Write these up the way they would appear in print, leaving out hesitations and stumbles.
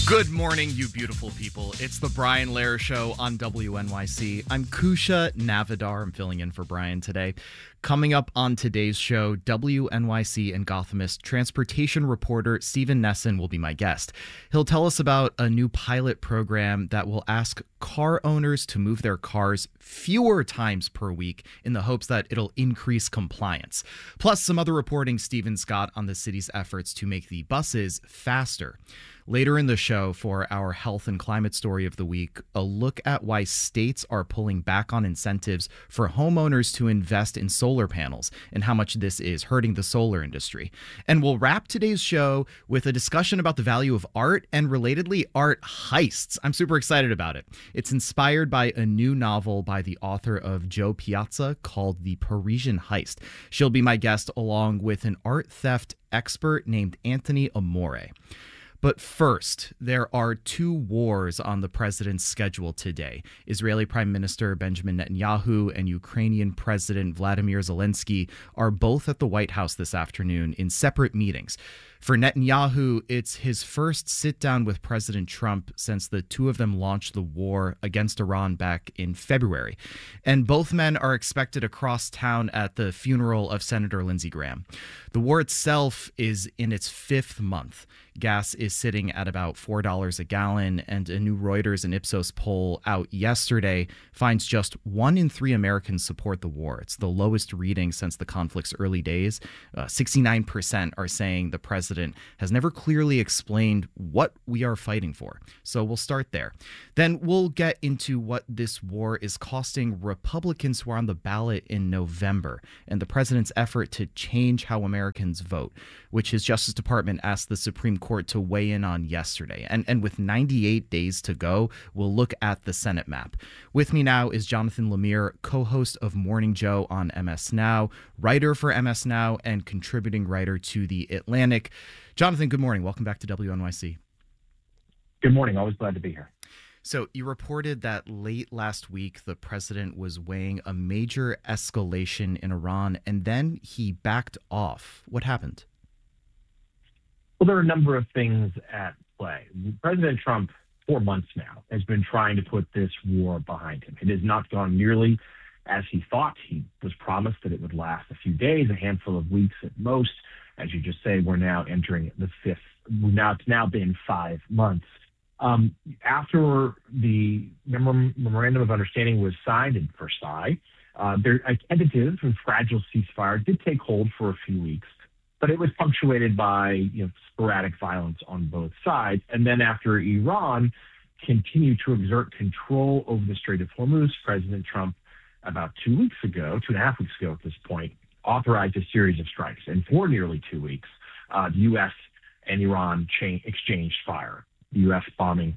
Good morning, you beautiful people. It's the Brian Lehrer Show on WNYC. I'm Kusha Navidar. I'm filling in for Brian today. Coming up on today's show, WNYC and Gothamist transportation reporter Stephen Nesson will be my guest. He'll tell us about a new pilot program that will ask car owners to move their cars fewer times per week in the hopes that it'll increase compliance. Plus, some other reporting Stephen's got on the city's efforts to make the buses faster. Later in the show, for our health and climate story of the week, a look at why states are pulling back on incentives for homeowners to invest in solar panels and how much this is hurting the solar industry. And we'll wrap today's show with a discussion about the value of art and, relatedly, art heists. I'm super excited about it. It's inspired by a new novel by the author of Jo Piazza called The Parisian Heist. She'll be my guest along with an art theft expert named Anthony Amore. But first, there are two wars on the president's schedule today. Israeli Prime Minister Benjamin Netanyahu and Ukrainian President Vladimir Zelensky are both at the White House this afternoon in separate meetings. For Netanyahu, it's his first sit-down with President Trump since the two of them launched the war against Iran back in February. And both men are expected across town at the funeral of Senator Lindsey Graham. The war itself is in its fifth month. Gas is sitting at about $4 a gallon, and a new Reuters and Ipsos poll out yesterday finds just 1 in 3 Americans support the war. It's the lowest reading since the conflict's early days. 69% are saying the president has never clearly explained what we are fighting for. So we'll start there. Then we'll get into what this war is costing Republicans who are on the ballot in November and the president's effort to change how Americans vote, which his Justice Department asked the Supreme Court to weigh in on yesterday. And with 98 days to go, we'll look at the Senate map. With me now is Jonathan Lemire, co-host of Morning Joe on MS Now, writer for MS Now, and contributing writer to The Atlantic. Jonathan, good morning. Welcome back to WNYC. Good morning. Always glad to be here. So you reported that late last week, the president was weighing a major escalation in Iran, and then he backed off. What happened? Well, there are a number of things at play. President Trump, 4 months now, has been trying to put this war behind him. It has not gone nearly as he thought. He was promised that it would last a few days, a handful of weeks at most. As you just say, we're now entering the fifth. It's now been 5 months. After the memorandum of understanding was signed in Versailles, a tentative and fragile ceasefire did take hold for a few weeks, but it was punctuated by sporadic violence on both sides. And then after Iran continued to exert control over the Strait of Hormuz, President Trump, about 2.5 weeks ago at this point, authorized a series of strikes. And for nearly 2 weeks, the U.S. and Iran exchanged fire. The U.S. bombing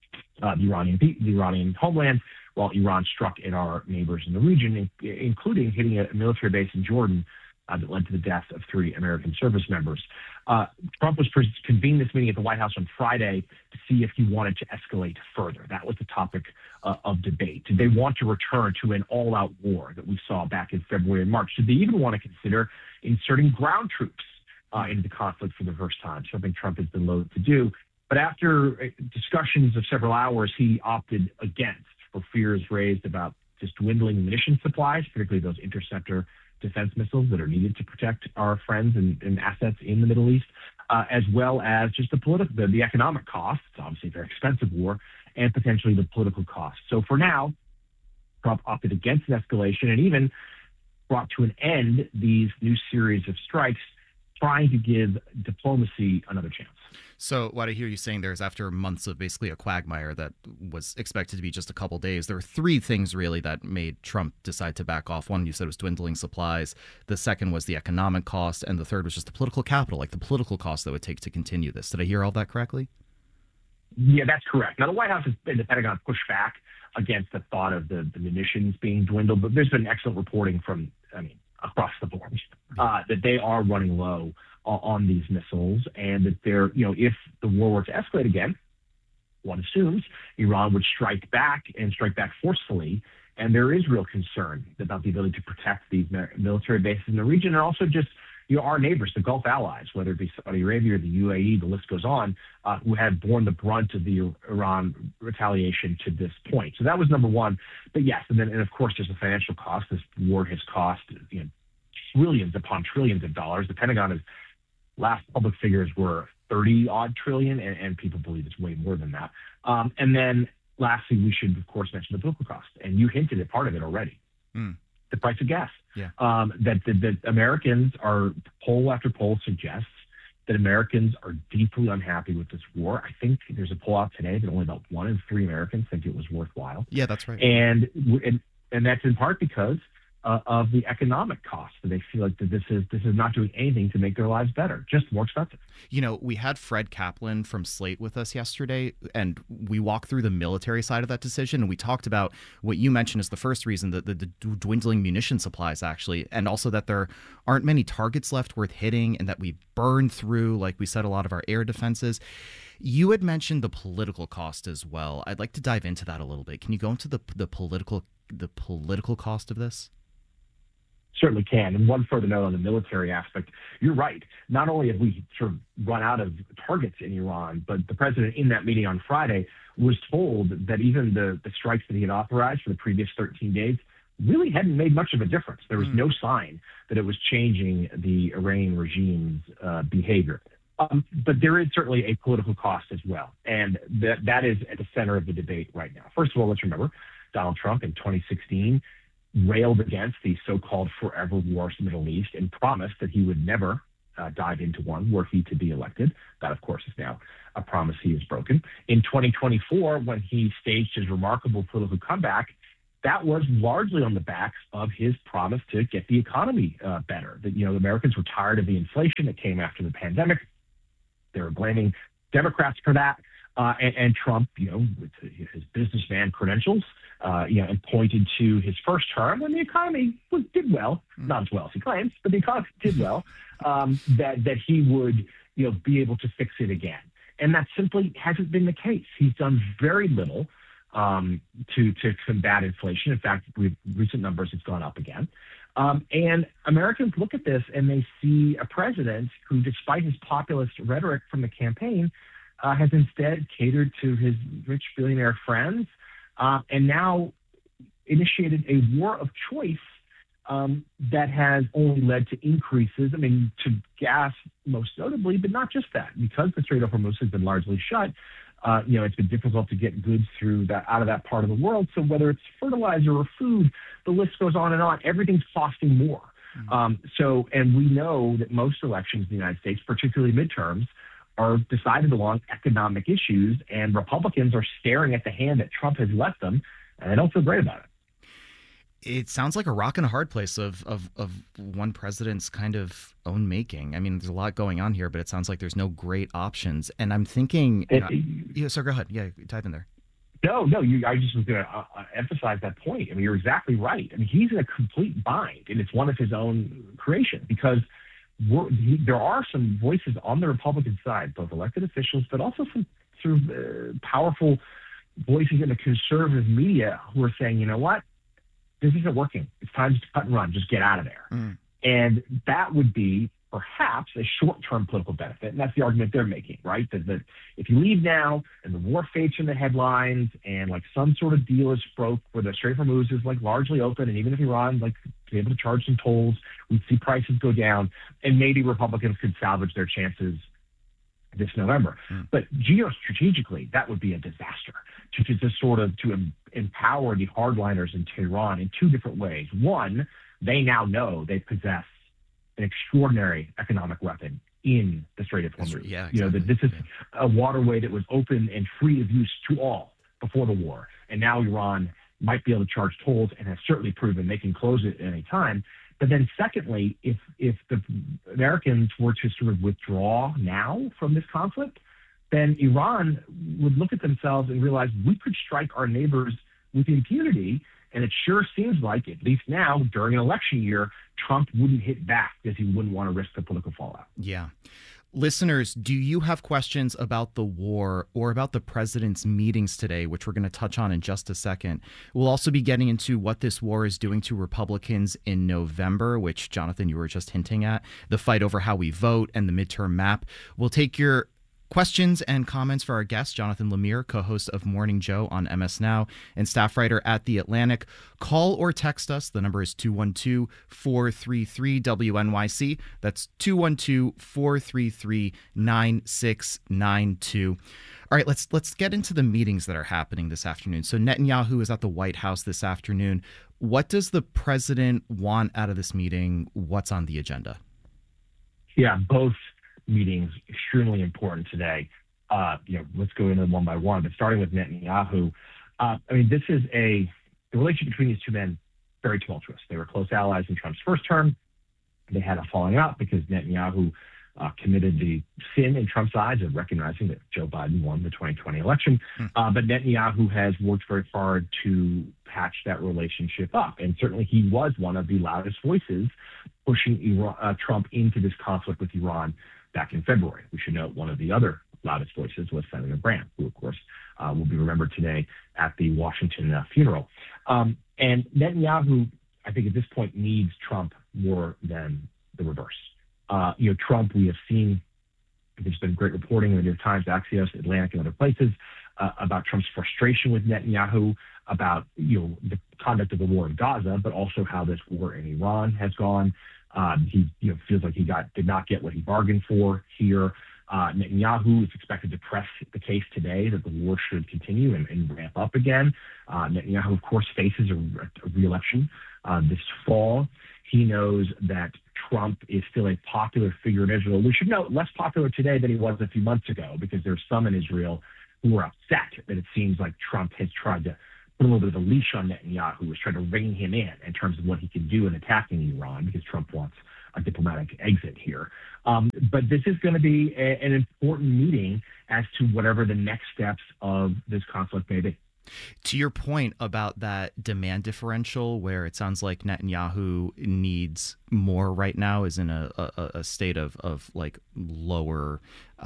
the Iranian homeland, while Iran struck at our neighbors in the region, including hitting a military base in Jordan that led to the death of 3 American service members. Trump was convened this meeting at the White House on Friday to see if he wanted to escalate further. That was the topic of debate. Did they want to return to an all-out war that we saw back in February and March? Did they even want to consider inserting ground troops into the conflict for the first time, something Trump has been loath to do? But after discussions of several hours, he opted against for fears raised about just dwindling munition supplies, particularly those interceptor defense missiles that are needed to protect our friends and assets in the Middle East, as well as just the economic costs. It's obviously a very expensive war, and potentially the political costs. So for now, Trump opted against an escalation and even brought to an end these new series of strikes, trying to give diplomacy another chance. So what I hear you saying there is after months of basically a quagmire that was expected to be just a couple days, there were 3 things really that made Trump decide to back off. One, you said, was dwindling supplies. The second was the economic cost. And the third was just the political capital, like the political cost that would take to continue this. Did I hear all that correctly? Yeah, that's correct. Now, the White House and the Pentagon pushed back against the thought of the munitions being dwindled, but there's been excellent reporting from, across the board, that they are running low on these missiles, and that they're, if the war were to escalate again, one assumes Iran would strike back forcefully. And there is real concern about the ability to protect these military bases in the region, and also just our neighbors, the Gulf allies, whether it be Saudi Arabia or the UAE, the list goes on, who had borne the brunt of the Iran retaliation to this point. So that was number one. But yes, and of course, there's the financial cost. This war has cost trillions upon trillions of dollars. The Pentagon's last public figures were 30-odd trillion, and people believe it's way more than that. And then lastly, we should, of course, mention the political cost. And you hinted at part of it already. The price of gas. Yeah. That Americans are, poll after poll suggests that Americans are deeply unhappy with this war. I think there's a poll out today that only about 1 in 3 Americans think it was worthwhile. Yeah, that's right. And that's in part because of the economic costs. That they feel like that this is not doing anything to make their lives better, just more expensive. We had Fred Kaplan from Slate with us yesterday, and we walked through the military side of that decision, and we talked about what you mentioned as the first reason, the dwindling munition supplies, actually, and also that there aren't many targets left worth hitting, and that we burned through, like we said, a lot of our air defenses. You had mentioned the political cost as well. I'd like to dive into that a little bit. Can you go into the political cost of this? Certainly can. And one further note on the military aspect, you're right. Not only have we sort of run out of targets in Iran, but the president in that meeting on Friday was told that even the strikes that he had authorized for the previous 13 days really hadn't made much of a difference. There was no sign that it was changing the Iranian regime's behavior. But there is certainly a political cost as well. And that is at the center of the debate right now. First of all, let's remember Donald Trump in 2016 railed against the so-called forever wars in the Middle East and promised that he would never dive into one were he to be elected. That, of course, is now a promise he has broken. In 2024, when he staged his remarkable political comeback, that was largely on the backs of his promise to get the economy better. That, the Americans were tired of the inflation that came after the pandemic. They were blaming Democrats for that. And Trump, with his businessman credentials, and pointed to his first term when the economy did well, not as well as he claims, but the economy did well, that he would, be able to fix it again. And that simply hasn't been the case. He's done very little to combat inflation. In fact, with recent numbers, it's gone up again. And Americans look at this and they see a president who, despite his populist rhetoric from the campaign, has instead catered to his rich billionaire friends and now initiated a war of choice that has only led to increases, to gas most notably, but not just that. Because the Strait of Hormuz has been largely shut, it's been difficult to get goods out of that part of the world. So whether it's fertilizer or food, the list goes on and on. Everything's costing more. And we know that most elections in the United States, particularly midterms, are decided along economic issues, and Republicans are staring at the hand that Trump has left them, and they don't feel great about it. It sounds like a rock and a hard place of one president's kind of own making. There's a lot going on here, but it sounds like there's no great options. And I'm thinking, so go ahead. Yeah, dive in there. No, I just was going to emphasize that point. You're exactly right. He's in a complete bind, and it's one of his own creation, because there are some voices on the Republican side, both elected officials, but also some sort of powerful voices in the conservative media who are saying, you know what, this isn't working. It's time to cut and run. Just get out of there. And that would be perhaps a short-term political benefit. And that's the argument they're making, right? That if you leave now and the war fades from the headlines and some sort of deal is broke where the Strait of Hormuz is largely open, and even if Iran to be able to charge some tolls, we'd see prices go down, and maybe Republicans could salvage their chances this November. But geostrategically, that would be a disaster to empower the hardliners in Tehran in two different ways. One, they now know they possess an extraordinary economic weapon in the Strait of Hormuz. Yeah, exactly. That this is a waterway that was open and free of use to all before the war. And now Iran might be able to charge tolls and has certainly proven they can close it at any time. But then secondly, if the Americans were to sort of withdraw now from this conflict, then Iran would look at themselves and realize we could strike our neighbors with impunity. And it sure seems like, at least now, during an election year, Trump wouldn't hit back because he wouldn't want to risk the political fallout. Yeah. Listeners, do you have questions about the war or about the president's meetings today, which we're going to touch on in just a second? We'll also be getting into what this war is doing to Republicans in November, which, Jonathan, you were just hinting at, the fight over how we vote and the midterm map. We'll take your questions and comments for our guest, Jonathan Lemire, co-host of Morning Joe on MS Now and staff writer at The Atlantic. Call or text us. The number is 212-433-WNYC. That's 212-433-9692. All right, let's get into the meetings that are happening this afternoon. So Netanyahu is at the White House this afternoon. What does the president want out of this meeting? What's on the agenda? Yeah, both meetings extremely important today. Let's go into them one by one. But starting with Netanyahu, the relationship between these two men, very tumultuous. They were close allies in Trump's first term. They had a falling out because Netanyahu committed the sin in Trump's eyes of recognizing that Joe Biden won the 2020 election. But Netanyahu has worked very hard to patch that relationship up. And certainly he was one of the loudest voices pushing Trump into this conflict with Iran back in February. We should note one of the other loudest voices was Senator Graham, who, of course, will be remembered today at the Washington funeral. And Netanyahu, I think at this point, needs Trump more than the reverse. Trump, we have seen, there's been great reporting in the New York Times, Axios, Atlantic, and other places about Trump's frustration with Netanyahu, about the conduct of the war in Gaza, but also how this war in Iran has gone. He feels like he did not get what he bargained for here. Netanyahu is expected to press the case today that the war should continue and ramp up again. Netanyahu, of course, faces a re-election this fall. He knows that Trump is still a popular figure in Israel. We should note, less popular today than he was a few months ago, because there's some in Israel who are upset that it seems like Trump has tried to put a little bit of a leash on Netanyahu, was trying to rein him in terms of what he can do in attacking Iran, because Trump wants a diplomatic exit here. But this is going to be an important meeting as to whatever the next steps of this conflict may be. To your point about that demand differential, where it sounds like Netanyahu needs more right now, is in a state of like lower.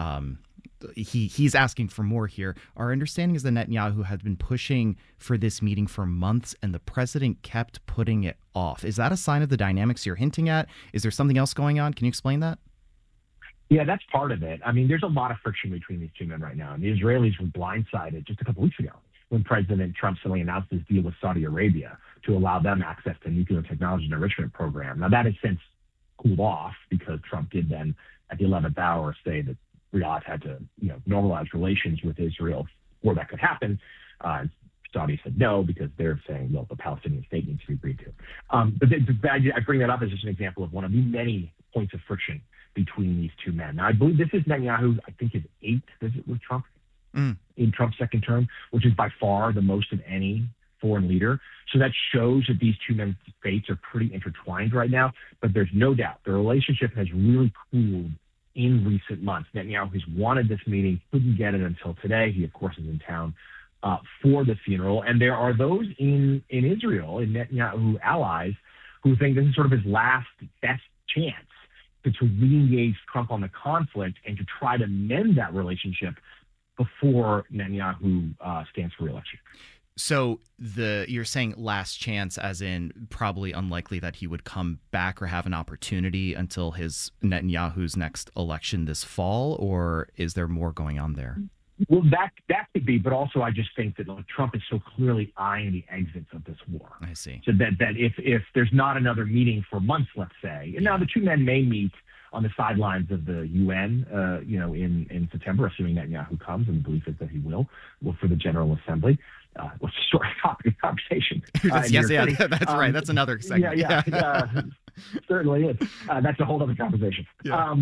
He's asking for more here. Our understanding is that Netanyahu had been pushing for this meeting for months, and the president kept putting it off. Is that a sign of the dynamics you're hinting at? Is there something else going on? Can you explain that? Yeah, that's part of it. I mean, there's a lot of friction between these two men right now. And the Israelis were blindsided just a couple weeks ago when President Trump suddenly announced his deal with Saudi Arabia to allow them access to nuclear technology and enrichment program. Now, that has since cooled off because Trump did then, at the 11th hour, say that Riyadh had to normalize relations with Israel before that could happen. Saudi said no, because they're saying, well, the Palestinian state needs to be agreed to. But I bring that up as just an example of one of the many points of friction between these two men. Now, I believe this is Netanyahu, I think, his 8th visit with Trump in Trump's second term, which is by far the most of any foreign leader. So that shows that these two men's fates are pretty intertwined right now. But there's no doubt the relationship has really cooled in recent months. Netanyahu has wanted this meeting, couldn't get it until today. He, of course, is in town for the funeral. And there are those in Israel, in Netanyahu allies, who think this is sort of his last best chance to re-engage Trump on the conflict and to try to mend that relationship before Netanyahu stands for re-election. So you're saying last chance, as in probably unlikely that he would come back or have an opportunity until Netanyahu's next election this fall, or is there more going on there? Well, that could be, but also I just think that Trump is so clearly eyeing the exits of this war. I see. So that if there's not another meeting for months, let's say, and now the two men may meet on the sidelines of the UN, in September, assuming Netanyahu comes, and the belief is that he will for the General Assembly. Which is sort of topic of conversation. That's right. That's another segment. Certainly is. That's a whole other conversation. Yeah.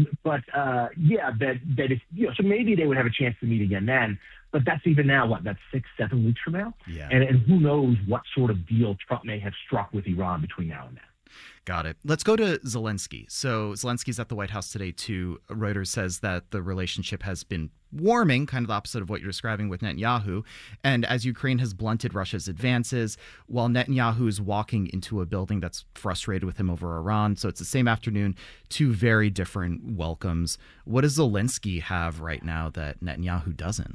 That is, so maybe they would have a chance to meet again then, but that's even now, that's 6-7 weeks from now? Yeah. And who knows what sort of deal Trump may have struck with Iran between now and then. Got it. Let's go to Zelensky. So Zelensky's at the White House today too. Reuters says that the relationship has been warming, kind of the opposite of what you're describing with Netanyahu. And as Ukraine has blunted Russia's advances, while Netanyahu is walking into a building that's frustrated with him over Iran. So it's the same afternoon, two very different welcomes. What does Zelensky have right now that Netanyahu doesn't?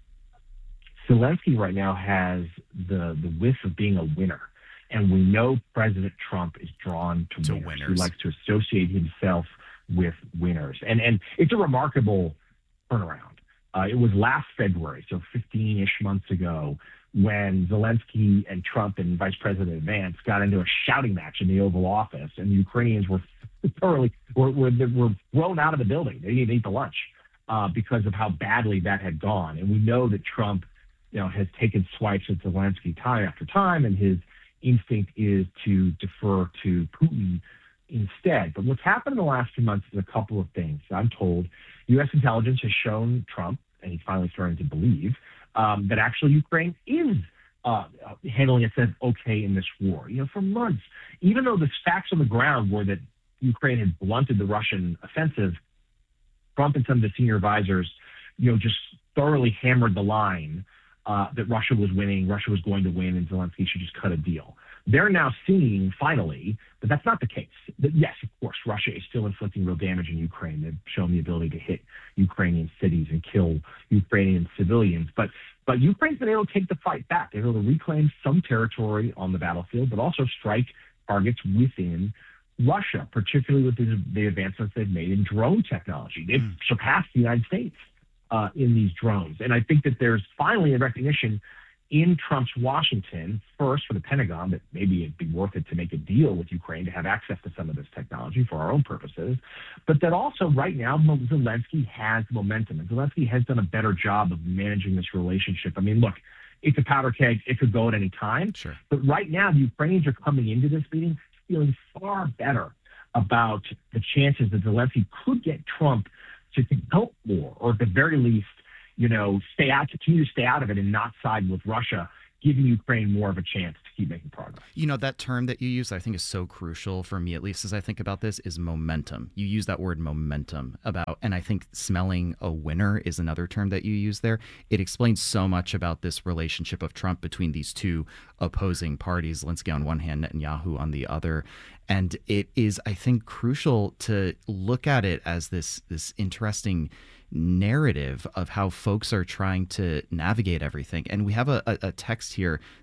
Zelensky right now has the whiff of being a winner. And we know President Trump is drawn to winners. He likes to associate himself with winners. And it's a remarkable turnaround. It was last February, so 15-ish months ago, when Zelensky and Trump and Vice President Vance got into a shouting match in the Oval Office, and the Ukrainians were thoroughly were thrown out of the building. They didn't eat the lunch because of how badly that had gone. And we know that Trump, has taken swipes at Zelensky time after time, and his instinct is to defer to Putin instead. But what's happened in the last few months is a couple of things. I'm told U.S. intelligence has shown Trump, and he's finally starting to believe, that actually Ukraine is handling itself okay in this war. For months, even though the facts on the ground were that Ukraine had blunted the Russian offensive, Trump and some of the senior advisors, just thoroughly hammered the line that Russia was winning, Russia was going to win, and Zelensky should just cut a deal. They're now seeing, finally, that that's not the case. That, yes, of course, Russia is still inflicting real damage in Ukraine. They've shown the ability to hit Ukrainian cities and kill Ukrainian civilians. But Ukraine's been able to take the fight back. They're able to reclaim some territory on the battlefield, but also strike targets within Russia, particularly with the advancements they've made in drone technology. They've surpassed the United States in these drones. And I think that there's finally a recognition in Trump's Washington, first for the Pentagon, that maybe it'd be worth it to make a deal with Ukraine to have access to some of this technology for our own purposes, but that also right now Zelensky has momentum, and Zelensky has done a better job of managing this relationship. I mean, look, it's a powder keg. It could go at any time. Sure. But right now, the Ukrainians are coming into this meeting feeling far better about the chances that Zelensky could get Trump to help more, or at the very least, continue to stay out of it and not side with Russia, giving Ukraine more of a chance to keep making progress. That term that you use, I think, is so crucial for me, at least as I think about this, is momentum. You use that word momentum and I think smelling a winner is another term that you use there. It explains so much about this relationship of Trump between these two opposing parties, Zelensky on one hand, Netanyahu on the other. And it is, I think, crucial to look at it as this interesting narrative of how folks are trying to navigate everything. And we have a text here